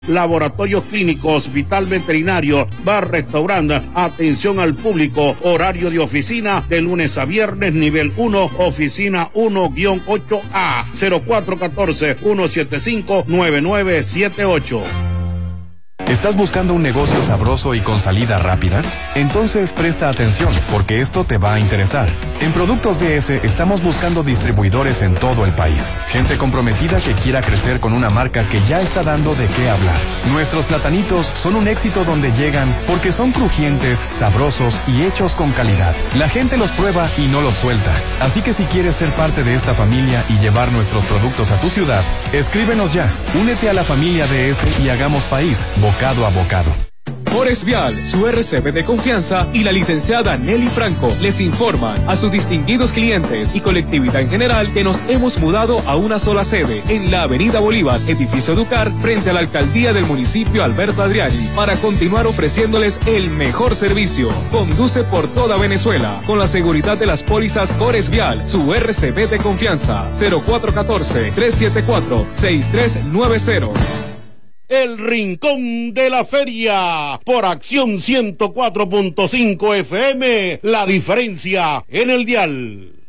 Laboratorios clínicos, Vital Veterinario, bar, restaurante, atención al público, horario de oficina de lunes a viernes, nivel 1, oficina 1-8A, 0414-175-9978. ¿Estás buscando un negocio sabroso y con salida rápida? Entonces presta atención, porque esto te va a interesar. En Productos DS estamos buscando distribuidores en todo el país. Gente comprometida que quiera crecer con una marca que ya está dando de qué hablar. Nuestros platanitos son un éxito donde llegan porque son crujientes, sabrosos y hechos con calidad. La gente los prueba y no los suelta. Así que si quieres ser parte de esta familia y llevar nuestros productos a tu ciudad, escríbenos ya. Únete a la familia DS y hagamos país, bocado a bocado. Cores Vial, su RCP de confianza y la licenciada Nelly Franco les informan a sus distinguidos clientes y colectividad en general que nos hemos mudado a una sola sede en la Avenida Bolívar, edificio Ducar, frente a la alcaldía del municipio Alberto Adriani, para continuar ofreciéndoles el mejor servicio. Conduce por toda Venezuela con la seguridad de las pólizas Cores Vial, su RCP de confianza, 0414-374-6390. El Rincón de la Feria, por Acción 104.5 FM, la diferencia en el dial.